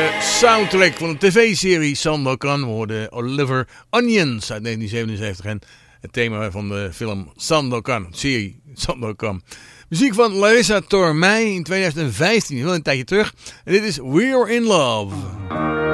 de soundtrack van de tv-serie Sandokan. We hoorden Oliver Onions uit 1977 en het thema van de film Sandokan, serie Sandokan. Muziek van Larissa Tormey in 2015, wel een tijdje terug. En dit is We're in Love.